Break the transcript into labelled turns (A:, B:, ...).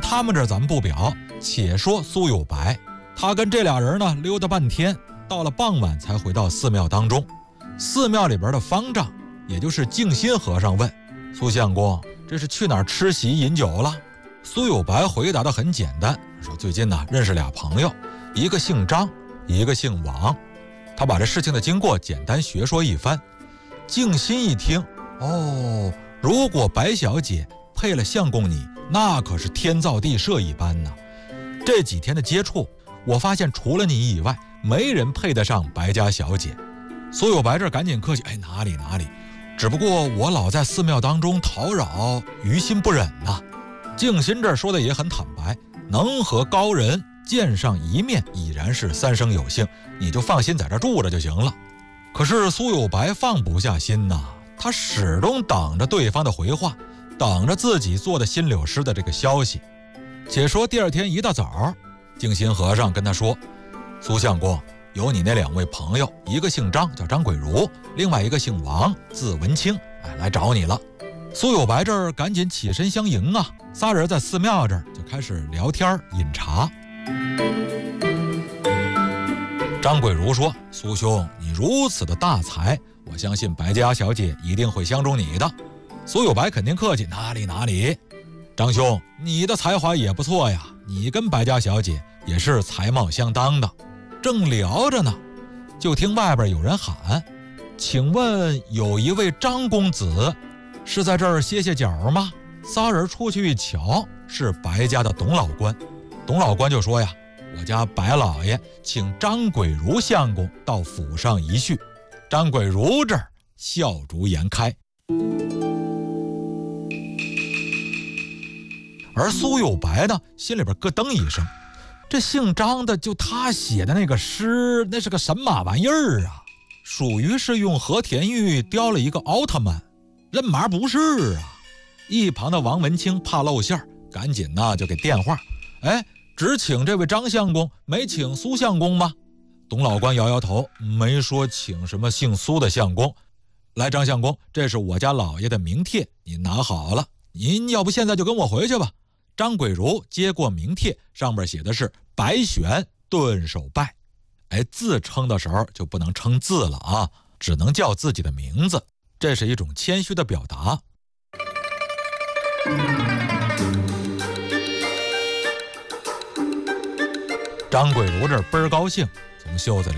A: 他们这咱们不表，且说苏有白，他跟这俩人呢溜达半天，到了傍晚才回到寺庙当中。寺庙里边的方丈，也就是净心和尚问苏相公，这是去哪儿吃席饮酒了？苏有白回答的很简单，说最近呢认识俩朋友，一个姓张，一个姓王。他把这事情的经过简单学说一番。净心一听，哦，如果白小姐配了相公你，那可是天造地设一般呢。这几天的接触，我发现除了你以外，没人配得上白家小姐。苏有白这赶紧客气，哪里，只不过我老在寺庙当中叨扰，于心不忍呐。净心这说的也很坦白，能和高人见上一面已然是三生有幸，你就放心在这住着就行了。可是苏有白放不下心呐，他始终等着对方的回话，等着自己做的心柳诗的这个消息。且说第二天一大早，净心和尚跟他说，苏相公，有你那两位朋友，一个姓张叫张鬼如，另外一个姓王字文清，来找你了。苏有白这儿赶紧起身相迎啊，仨人在寺庙这儿就开始聊天饮茶。张鬼如说，苏兄，你如此的大才，我相信白家小姐一定会相中你的。苏有白肯定客气，哪里，张兄，你的才华也不错呀，你跟白家小姐也是才貌相当的。正聊着呢，就听外边有人喊，请问有一位张公子是在这儿歇脚吗？仨人出去一瞧，是白家的董老官。董老官就说呀，我家白老爷请张鬼如相公到府上一叙。张鬼如这儿笑逐颜开。而苏有白呢，心里边咯噔一声，这姓张的就他写的那个诗，那是个神马玩意儿啊，属于是用和田玉雕了一个奥特曼，认码不是啊。一旁的王文清怕露馅，赶紧呢就给电话，只请这位张相公，没请苏相公吗？董老官摇摇头，没说请什么姓苏的相公。来，张相公，这是我家老爷的名帖，你拿好了，您要不现在就跟我回去吧。张鬼如接过名帖，上面写的是白玄顿首拜。自称的时候就不能称字了啊，只能叫自己的名字，这是一种谦虚的表达。张鬼如这倍儿高兴，从袖子里